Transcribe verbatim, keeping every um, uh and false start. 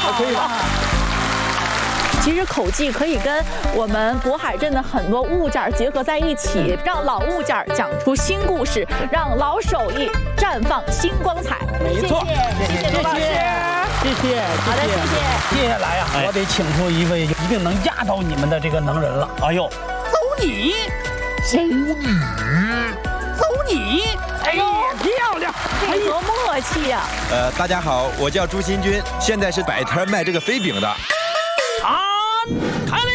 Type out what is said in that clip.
好，可以了。其实口技可以跟我们渤海镇的很多物件结合在一起，让老物件讲出新故事，让老手艺绽放新光彩。 没错， 谢谢罗老师， 谢谢。 好的，谢谢。 接下来呀，我得请出一位一定能压倒你们的这个能人了。哎呦，走你， 走你， 走你！哎呦，漂亮， 配合默契呀。 呃，大家好，我叫朱新军，现在是摆摊卖这个飞饼的。 啊，开了。